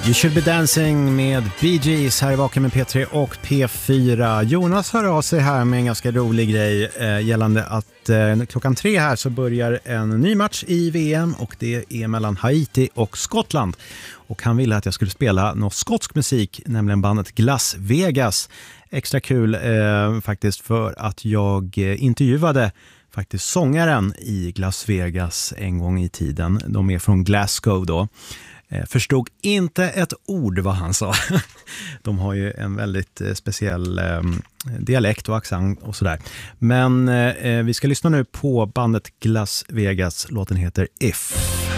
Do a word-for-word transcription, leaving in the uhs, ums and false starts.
You should be dancing med Bee Gees här i Vaken med P tre och P fyra. Jonas hör av sig här med en ganska rolig grej eh, gällande att eh, klockan tre här så börjar en ny match i V M och det är mellan Haiti och Skottland. Och han ville att jag skulle spela något skotsk musik, nämligen bandet Las Vegas. Extra kul eh, faktiskt för att jag eh, intervjuade faktiskt sångaren i Las Vegas en gång i tiden. De är från Glasgow då. Förstod inte ett ord vad han sa. De har ju en väldigt speciell eh, dialekt och accent och sådär. Men eh, vi ska lyssna nu på bandet Las Vegas. Låten heter If.